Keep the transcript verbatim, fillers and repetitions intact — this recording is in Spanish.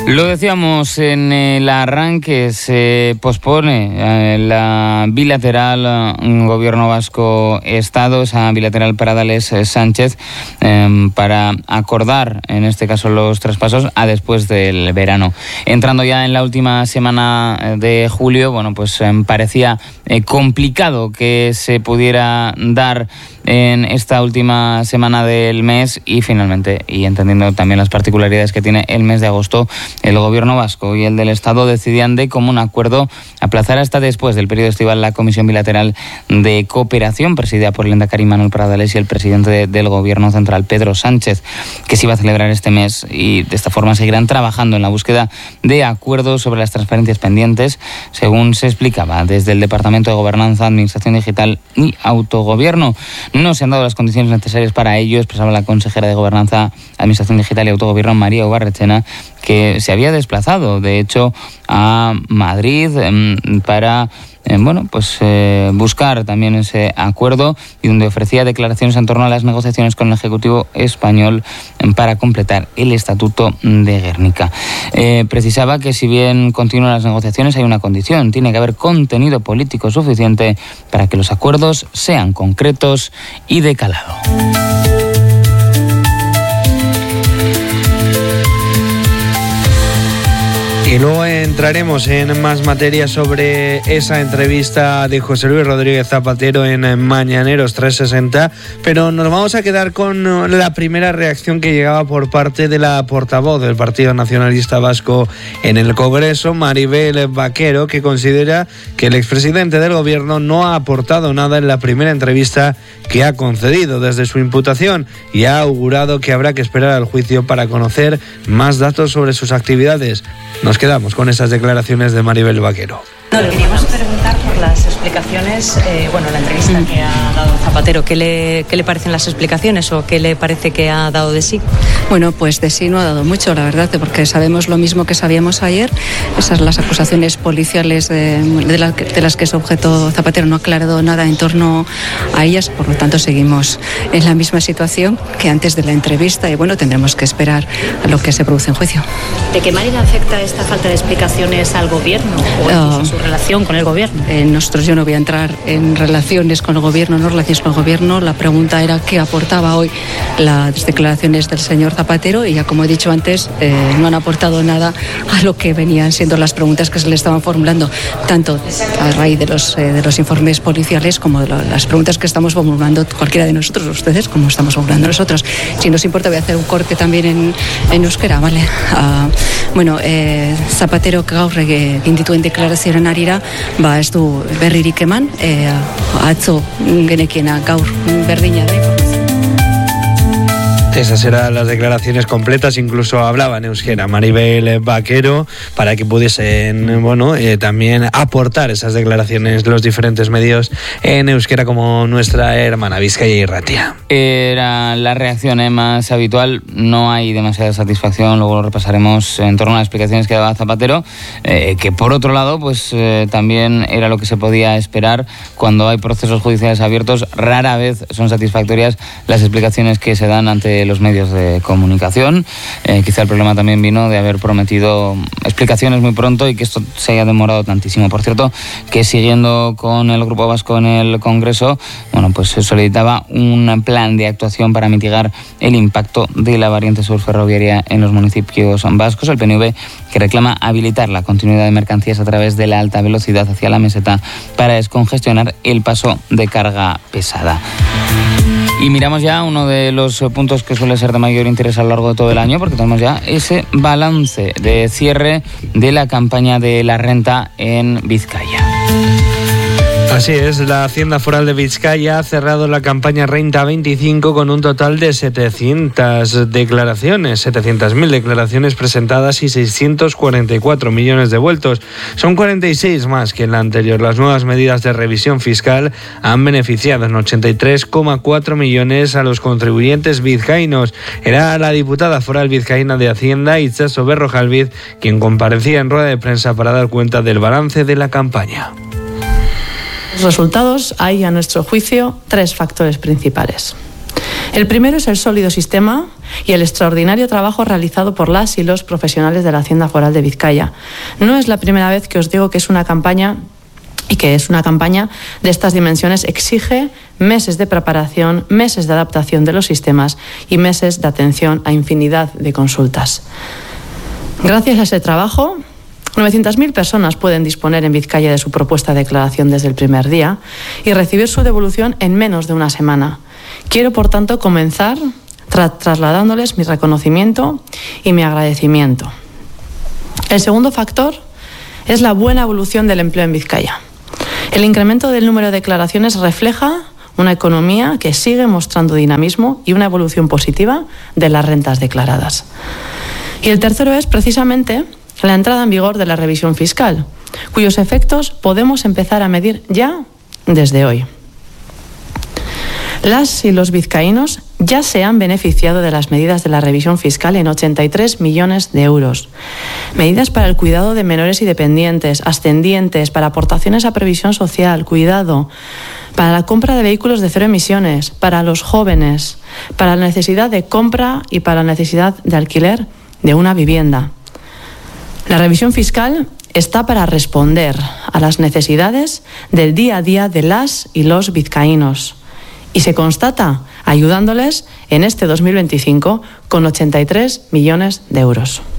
Lo decíamos en el arranque, se pospone la bilateral Gobierno Vasco-Estado, esa bilateral Pradales-Sánchez, eh, para acordar, en este caso, los traspasos a después del verano. Entrando ya en la última semana de julio, bueno, pues eh, parecía eh, complicado que se pudiera dar en esta última semana del mes y finalmente, y entendiendo también las particularidades que tiene el mes de agosto, el Gobierno vasco y el del Estado decidían de común acuerdo aplazar hasta después del periodo estival la Comisión Bilateral de Cooperación presidida por el lehendakari Manuel Pradales y el presidente de, del Gobierno Central, Pedro Sánchez, que se iba a celebrar este mes, y de esta forma seguirán trabajando en la búsqueda de acuerdos sobre las transferencias pendientes, según se explicaba desde el Departamento de Gobernanza, Administración Digital y Autogobierno. No se han dado las condiciones necesarias para ello, expresaba la consejera de Gobernanza, Administración Digital y Autogobierno, María Ubarretxena, que se había desplazado, de hecho, a Madrid eh, para eh, bueno, pues eh, buscar también ese acuerdo, y donde ofrecía declaraciones en torno a las negociaciones con el Ejecutivo español eh, para completar el Estatuto de Guernica. Eh, precisaba que si bien continúan las negociaciones, hay una condición: tiene que haber contenido político suficiente para que los acuerdos sean concretos y de calado. Y luego entraremos en más materia sobre esa entrevista de José Luis Rodríguez Zapatero en Mañaneros trescientos sesenta, pero nos vamos a quedar con la primera reacción que llegaba por parte de la portavoz del Partido Nacionalista Vasco en el Congreso, Maribel Vaquero, que considera que el expresidente del Gobierno no ha aportado nada en la primera entrevista que ha concedido desde su imputación, y ha augurado que habrá que esperar al juicio para conocer más datos sobre sus actividades. Nos quedamos con esas declaraciones de Maribel Vaquero. No, le queríamos preguntar por las explicaciones, eh, bueno, la entrevista que ha dado Zapatero. ¿Qué le, qué le parecen las explicaciones o qué le parece que ha dado de sí? Bueno, pues de sí no ha dado mucho, la verdad, porque sabemos lo mismo que sabíamos ayer. Esas las acusaciones policiales de, de, la, de las que es objeto Zapatero. No ha aclarado nada en torno a ellas, por lo tanto seguimos en la misma situación que antes de la entrevista, y bueno, tendremos que esperar a lo que se produce en juicio. ¿De qué manera afecta esta falta de explicaciones al Gobierno o uh, a su relación con el Gobierno? Eh, nosotros, yo no voy a entrar en relaciones con el Gobierno, no relaciones con el Gobierno. La pregunta era qué aportaba hoy las declaraciones del señor Zapatero, y ya como he dicho antes, eh, no han aportado nada a lo que venían siendo las preguntas que se le estaban formulando, tanto a raíz de los, eh, de los informes policiales como de lo, las preguntas que estamos formulando cualquiera de nosotros, ustedes, como estamos formulando nosotros. Si nos importa, voy a hacer un corte también en, en euskera, ¿vale? Uh, bueno, eh, Zapatero gaur egin dituen deklarazioaren arira, ba ez du berririk eman, eh, atzo genekiena gaur berdina da. Esas eran las declaraciones completas, incluso hablaba en euskera Maribel Vaquero, para que pudiesen, bueno, eh, también aportar esas declaraciones los diferentes medios en euskera, como nuestra hermana Bizkaia Irratia. Era la reacción eh, más habitual. No hay demasiada satisfacción, luego lo repasaremos, en torno a las explicaciones que daba Zapatero, eh, que por otro lado, pues eh, también era lo que se podía esperar. Cuando hay procesos judiciales abiertos, rara vez son satisfactorias las explicaciones que se dan ante los medios de comunicación. Eh, quizá el problema también vino de haber prometido explicaciones muy pronto y que esto se haya demorado tantísimo. Por cierto, que siguiendo con el Grupo Vasco en el Congreso, bueno, pues se solicitaba un plan de actuación para mitigar el impacto de la variante sur ferroviaria en los municipios vascos. El P N V, que reclama habilitar la continuidad de mercancías a través de la alta velocidad hacia la meseta para descongestionar el paso de carga pesada. Y miramos ya uno de los puntos que suele ser de mayor interés a lo largo de todo el año, porque tenemos ya ese balance de cierre de la campaña de la renta en Vizcaya. Así es, la Hacienda Foral de Vizcaya ha cerrado la campaña Renta veinticinco con un total de setecientas declaraciones, setecientas mil declaraciones presentadas y seiscientos cuarenta y cuatro millones devueltos. Son cuarenta y seis más que en la anterior. Las nuevas medidas de revisión fiscal han beneficiado en ochenta y tres coma cuatro millones a los contribuyentes vizcaínos. Era la diputada foral vizcaína de Hacienda, Itxaso Berrojalbiz, quien comparecía en rueda de prensa para dar cuenta del balance de la campaña. Los resultados hay, a nuestro juicio, tres factores principales. El primero es el sólido sistema y el extraordinario trabajo realizado por las y los profesionales de la Hacienda Foral de Vizcaya. No es la primera vez que os digo que es una campaña y que es una campaña de estas dimensiones, exige meses de preparación, meses de adaptación de los sistemas y meses de atención a infinidad de consultas. Gracias a ese trabajo, novecientas mil personas pueden disponer en Vizcaya de su propuesta de declaración desde el primer día y recibir su devolución en menos de una semana. Quiero, por tanto, comenzar tra- trasladándoles mi reconocimiento y mi agradecimiento. El segundo factor es la buena evolución del empleo en Vizcaya. El incremento del número de declaraciones refleja una economía que sigue mostrando dinamismo y una evolución positiva de las rentas declaradas. Y el tercero es precisamente la entrada en vigor de la revisión fiscal, cuyos efectos podemos empezar a medir ya desde hoy. Las y los vizcaínos ya se han beneficiado de las medidas de la revisión fiscal en ochenta y tres millones de euros. Medidas para el cuidado de menores y dependientes, ascendientes, para aportaciones a previsión social, cuidado, para la compra de vehículos de cero emisiones, para los jóvenes, para la necesidad de compra y para la necesidad de alquiler de una vivienda. La revisión fiscal está para responder a las necesidades del día a día de las y los vizcaínos y se constata ayudándoles en este dos mil veinticinco con ochenta y tres millones de euros.